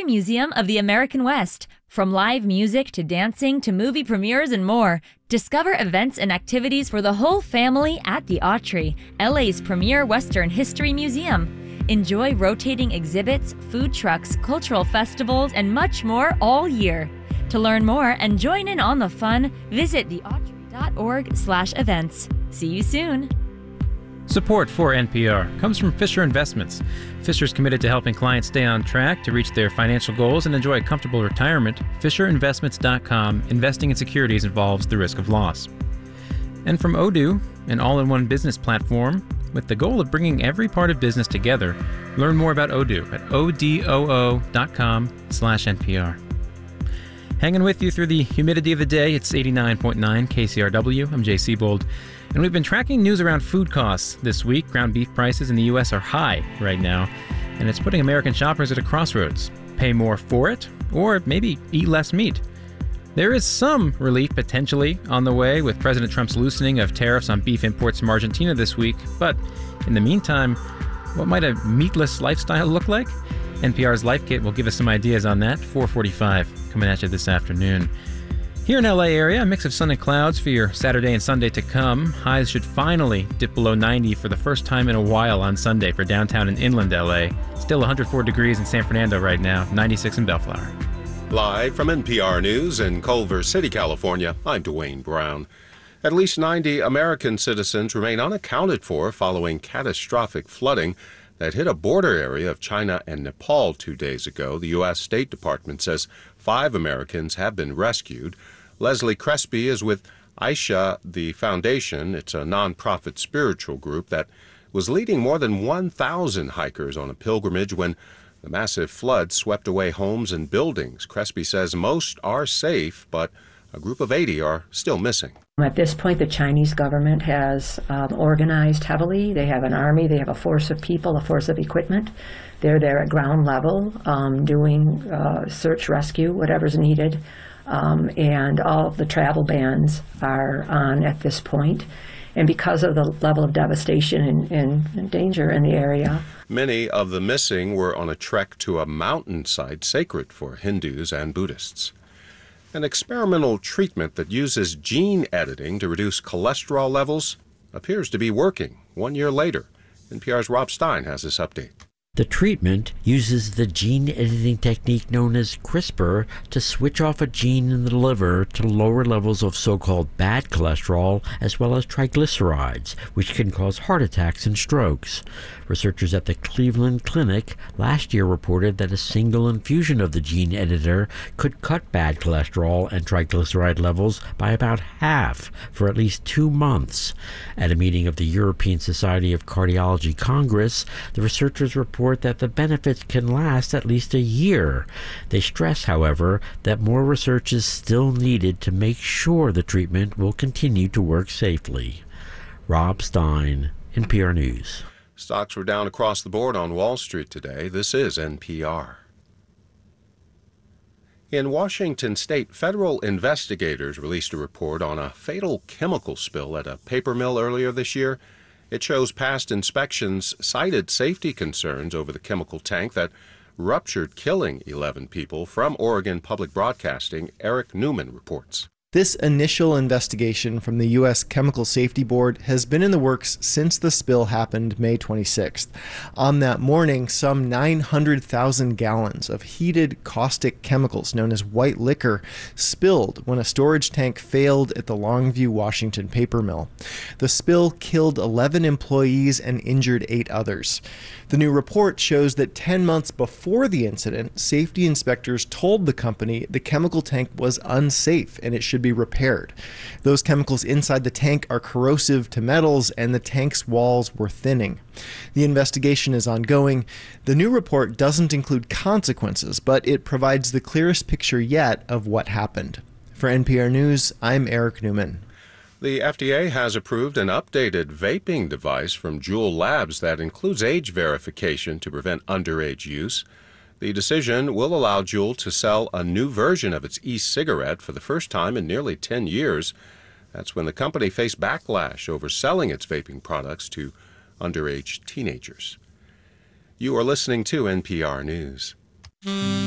History Museum of the American West. From live music to dancing to movie premieres and more, discover events and activities for the whole family at the Autry, LA's premier Western History Museum. Enjoy rotating exhibits, food trucks, cultural festivals, and much more all year. To learn more and join in on the fun, visit theautry.org/events. See you soon. Support for NPR comes from Fisher Investments. Fisher's committed to helping clients stay on track to reach their financial goals and enjoy a comfortable retirement. FisherInvestments.com. Investing in securities involves the risk of loss. And from Odoo, an all-in-one business platform with the goal of bringing every part of business together. Learn more about Odoo at odoo.com/NPR. Hanging with you through the humidity of the day, it's 89.9 KCRW. I'm Jay Siebold. And we've been tracking news around food costs this week. Ground beef prices in the U.S. are high right now, and it's putting American shoppers at a crossroads. Pay more for it, or maybe eat less meat. There is some relief potentially on the way with President Trump's loosening of tariffs on beef imports from Argentina this week. But in the meantime, what might a meatless lifestyle look like? NPR's Life Kit will give us some ideas on that. 4:45 coming at you this afternoon. Here in LA area, a mix of sun and clouds for your Saturday and Sunday to come. Highs should finally dip below 90 for the first time in a while on Sunday for downtown and inland LA. Still 104 degrees in San Fernando right now, 96 in Bellflower. Live from NPR News in Culver City, California, I'm Dwayne Brown. At least 90 American citizens remain unaccounted for following catastrophic flooding that hit a border area of China and Nepal 2 days ago. The U.S. State Department says 5 Americans have been rescued. Leslie Crespi is with Aisha, the foundation. It's a nonprofit spiritual group that was leading more than 1,000 hikers on a pilgrimage when the massive flood swept away homes and buildings. Crespi says most are safe, but a group of 80 are still missing. At this point, the Chinese government has organized heavily. They have an army, they have a force of people, a force of equipment. They're there at ground level doing search, rescue, whatever's needed. And all of the travel bans are on at this point. And because of the level of devastation and danger in the area. Many of the missing were on a trek to a mountainside sacred for Hindus and Buddhists. An experimental treatment that uses gene editing to reduce cholesterol levels appears to be working 1 year later. NPR's Rob Stein has this update. The treatment uses the gene editing technique known as CRISPR to switch off a gene in the liver to lower levels of so-called bad cholesterol as well as triglycerides, which can cause heart attacks and strokes. Researchers at the Cleveland Clinic last year reported that a single infusion of the gene editor could cut bad cholesterol and triglyceride levels by about half for at least 2 months. At a meeting of the European Society of Cardiology Congress, the researchers report that the benefits can last at least a year. They stress, however, that more research is still needed to make sure the treatment will continue to work safely. Rob Stein, NPR News. Stocks were down across the board on Wall Street today. This is NPR. In Washington state, federal investigators released a report on a fatal chemical spill at a paper mill earlier this year. It shows past inspections cited safety concerns over the chemical tank that ruptured, killing 11 people. From Oregon Public Broadcasting, Eric Newman reports. This initial investigation from the U.S. Chemical Safety Board has been in the works since the spill happened May 26th. On that morning, some 900,000 gallons of heated caustic chemicals known as white liquor spilled when a storage tank failed at the Longview, Washington paper mill. The spill killed 11 employees and injured 8 others. The new report shows that 10 months before the incident, safety inspectors told the company the chemical tank was unsafe and it should be repaired. Those chemicals inside the tank are corrosive to metals and the tank's walls were thinning. The investigation is ongoing. The new report doesn't include consequences, but it provides the clearest picture yet of what happened. For NPR News, I'm Eric Newman. The FDA has approved an updated vaping device from Juul Labs that includes age verification to prevent underage use. The decision will allow Juul to sell a new version of its e-cigarette for the first time in nearly 10 years. That's when the company faced backlash over selling its vaping products to underage teenagers. You are listening to NPR News.